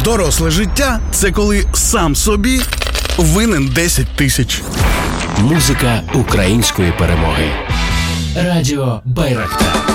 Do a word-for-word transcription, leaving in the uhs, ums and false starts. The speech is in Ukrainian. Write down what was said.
Доросле життя – це коли сам собі винен десять тисяч. Музика української перемоги. Радіо Байрактар.